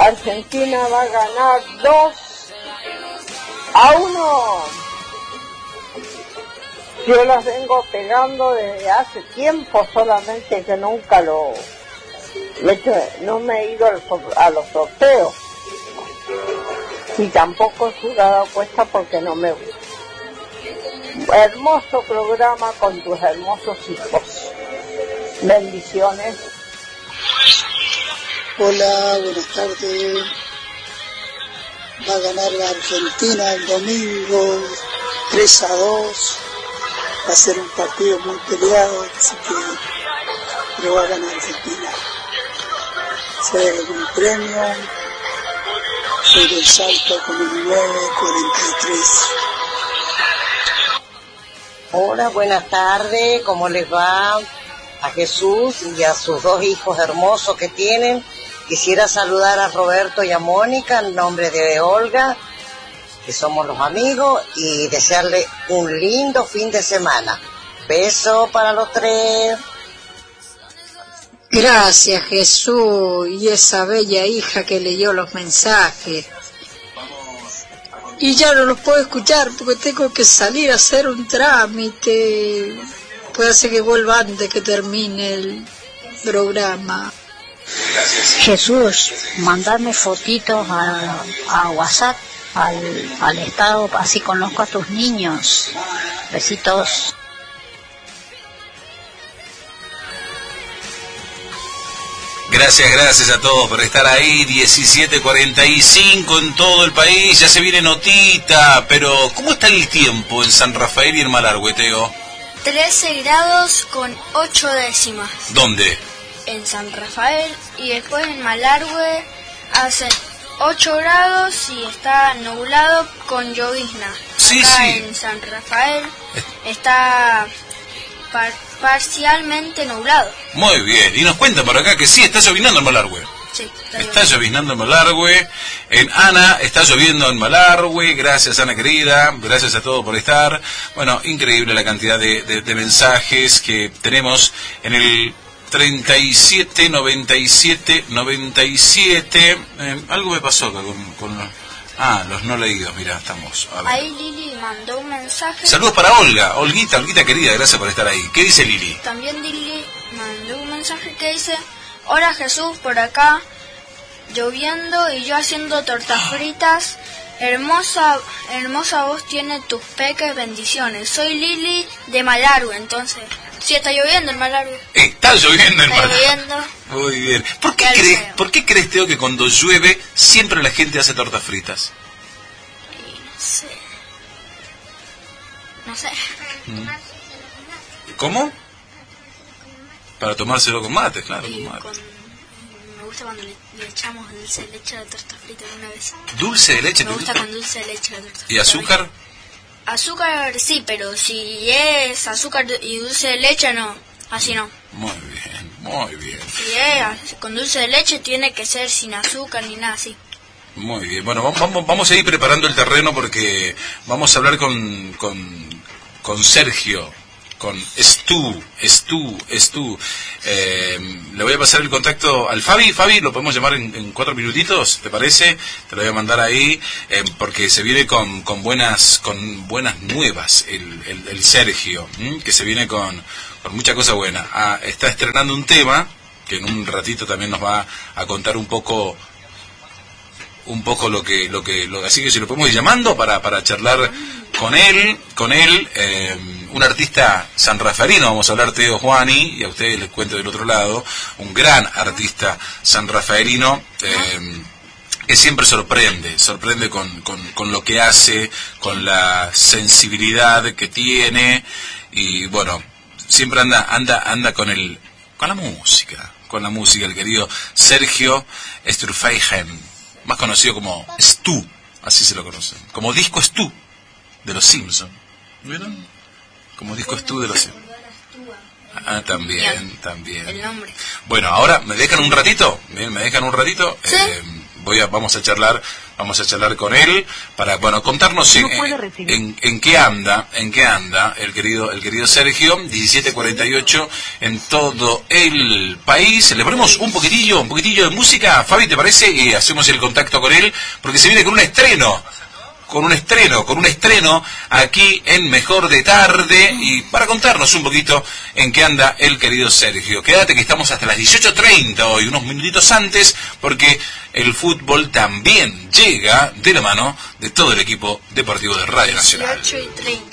Argentina va a ganar 2-1. Yo las vengo pegando desde hace tiempo, solamente que nunca no me he ido a los sorteos. Y tampoco he jugado apuesta porque no me gusta. Hermoso programa con tus hermosos hijos. Bendiciones. Hola, buenas tardes. Va a ganar la Argentina el domingo 3-2. Va a ser un partido muy peleado, así que lo va a ganar Argentina. Será un premio. Soy del Salto con el 943. Hola, buenas tardes, ¿cómo les va? A Jesús y a sus dos hijos hermosos que tienen. Quisiera saludar a Roberto y a Mónica en nombre de Olga, que somos los amigos, y desearle un lindo fin de semana. Beso para los tres. Gracias, Jesús, y esa bella hija que leyó los mensajes. Y ya no los puedo escuchar porque tengo que salir a hacer un trámite. Puede ser que vuelva antes que termine el programa. Jesús, mandame fotitos a WhatsApp, al estado, así conozco a tus niños. Besitos. Gracias a todos por estar ahí. 17:45 en todo el país. Ya se viene notita, pero ¿cómo está el tiempo en San Rafael y en Malargüe, Teo? 13 grados con 8 décimas. ¿Dónde? En San Rafael, y después en Malargüe hacen 8 grados y está nublado con llovizna. Sí, acá sí. En San Rafael está parcialmente nublado. Muy bien, y nos cuentan por acá que sí, está llovinando en Malargüe. Sí, está lloviznando en Malargüe. En Ana está lloviendo en Malargüe. Gracias, Ana querida, gracias a todos por estar. Bueno, increíble la cantidad de mensajes que tenemos en el 37 97 97. Algo me pasó acá con los no leídos. Mirá, estamos a ver. Ahí Lili mandó un mensaje. Saludos para Olga, Olguita querida, gracias por estar ahí. ¿Qué dice Lili? También Lili mandó un mensaje que dice: hola Jesús, por acá lloviendo y yo haciendo tortas fritas. Hermosa voz tiene tus peques, bendiciones. Soy Lili de Malargüe, entonces. Sí, está lloviendo en Malargüe. Está lloviendo en Malargüe. Está lloviendo. Muy bien. ¿Por qué crees, Teo, que cuando llueve siempre la gente hace tortas fritas? No sé. ¿Cómo? Para tomárselo con mate, claro, con mate. Me gusta cuando le echamos dulce de leche a la torta frita una vez. ¿Dulce de leche? Me gusta con dulce de leche a la torta frita. ¿Y azúcar? Azúcar sí, pero si es azúcar y dulce de leche no, así no. Muy bien. Si es con dulce de leche tiene que ser sin azúcar ni nada así. Muy bien, bueno, vamos a ir preparando el terreno porque vamos a hablar con Sergio, con Stu. Le voy a pasar el contacto al Fabi, lo podemos llamar en 4 minutitos, ¿te parece? Te lo voy a mandar ahí, porque se viene con buenas nuevas el Sergio, que se viene con mucha cosa buena. Está estrenando un tema que en un ratito también nos va a contar un poco lo que así que si lo podemos ir llamando para charlar con él, un artista sanrafaelino, vamos a hablar, Teo, Juani, y a ustedes les cuento del otro lado, un gran artista sanrafaelino, que siempre sorprende con lo que hace, con la sensibilidad que tiene, y bueno, siempre anda con la música, el querido Sergio Sturfeigen, más conocido como Stu, así se lo conocen, como Disco Stu de los Simpsons. ¿Vieron? Como Disco Stu de los Simpsons. También. El nombre. Bueno, ahora me dejan un ratito. Bien, me dejan un ratito. ¿Sí? vamos a charlar con él para, bueno, contarnos en qué anda el querido Sergio. 17:48 en todo el país. Le ponemos un poquitillo de música, Fabi, ¿te parece? Y hacemos el contacto con él, porque se viene con un estreno aquí en Mejor de Tarde, y para contarnos un poquito en qué anda el querido Sergio. Quédate que estamos hasta las 18:30 hoy, unos minutitos antes, porque el fútbol también llega de la mano de todo el equipo deportivo de Radio Nacional. 18:30.